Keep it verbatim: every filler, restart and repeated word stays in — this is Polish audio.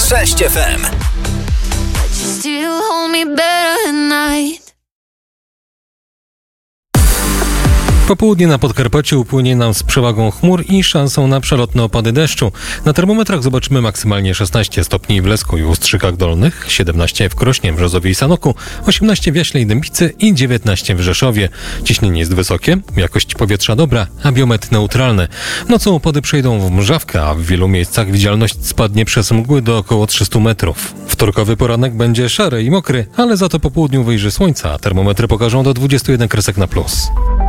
sześć F M. Still hold me better at night. Popołudnie na Podkarpaciu upłynie nam z przewagą chmur i szansą na przelotne opady deszczu. Na termometrach zobaczymy maksymalnie szesnaście stopni w Lesku i Ustrzykach Dolnych, siedemnaście w Krośnie, Brzozowie i Sanoku, osiemnaście w Jaśle i Dębicy i dziewiętnaście w Rzeszowie. Ciśnienie jest wysokie, jakość powietrza dobra, a biometr neutralny. Nocą opady przejdą w mrzawkę, a w wielu miejscach widzialność spadnie przez mgły do około trzystu metrów. Wtorkowy poranek będzie szary i mokry, ale za to po południu wyjrzy słońca, a termometry pokażą do dwudziestu jeden kresek na plus.